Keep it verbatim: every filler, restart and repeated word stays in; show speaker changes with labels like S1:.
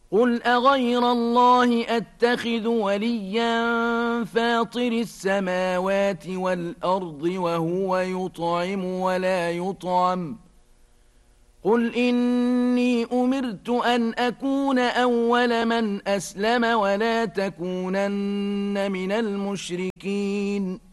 S1: قل أغير الله أتخذ وليا فاطر السماوات والأرض وهو يطعم ولا يطعم قل إني أمرت أن أكون أول من أسلم ولا تكونن من المشركين